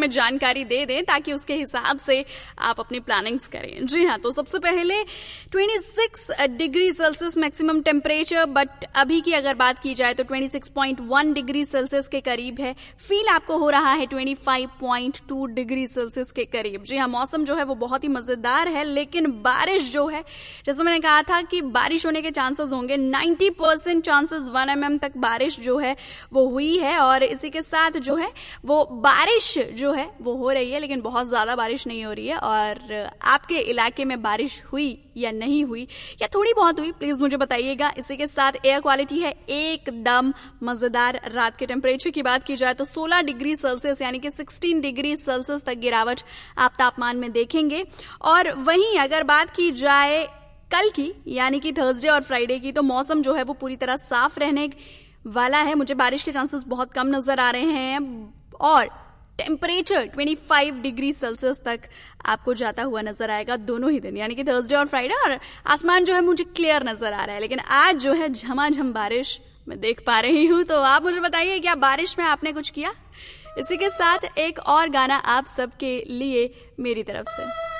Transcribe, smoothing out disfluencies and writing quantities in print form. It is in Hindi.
में जानकारी दे दें ताकि उसके हिसाब से आप अपनी प्लानिंग्स करें। जी हाँ, तो सबसे पहले 26 degree Celsius maximum temperature, but अभी की अगर बात की जाए तो 26.1 डिग्री सेल्सियस के करीब है। फील आपको हो रहा है 25.2 डिग्री सेल्सियस के करीब। जी हाँ, मौसम जो है वो बहुत ही मजेदार है, लेकिन बारिश जो है, जैसे मैंने कहा था कि बारिश होने के चांसेस होंगे, 90% चांसेस 1 mm तक बारिश जो है वो हुई है। और इसी के साथ जो है वो बारिश जो है वो हो रही है, लेकिन बहुत ज्यादा बारिश नहीं हो रही है। और आपके इलाके में बारिश हुई या नहीं हुई या थोड़ी बहुत हुई, प्लीज मुझे बताइएगा। इसी के साथ एयर क्वालिटी है एकदम मजेदार। रात के टेम्परेचर की बात की जाए तो 16 डिग्री सेल्सियस यानी कि 16 डिग्री सेल्सियस तक गिरावट आप तापमान में देखेंगे। और वहीं अगर बात की जाए कल की यानी कि थर्सडे और फ्राइडे की, तो मौसम जो है वो पूरी तरह साफ रहने वाला है। मुझे बारिश के चांसेस बहुत कम नजर आ रहे हैं और टेम्परेचर 25 डिग्री सेल्सियस तक आपको जाता हुआ नजर आएगा दोनों ही दिन, यानी कि थर्सडे और फ्राइडे। और आसमान जो है मुझे क्लियर नजर आ रहा है, लेकिन आज जो है झमाझम बारिश मैं देख पा रही हूं। तो आप मुझे बताइए, क्या बारिश में आपने कुछ किया? इसी के साथ एक और गाना आप सबके लिए मेरी तरफ से।